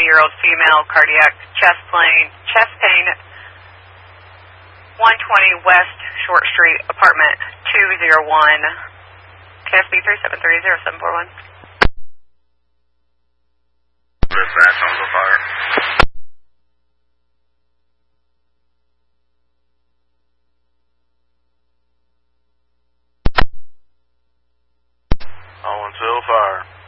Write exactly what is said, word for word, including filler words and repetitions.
thirty-year-old female, cardiac chest pain, chest pain, one twenty West Short Street, apartment two oh one, K S B three seven three zero seven four one. Dispatch on the fire. On until fire.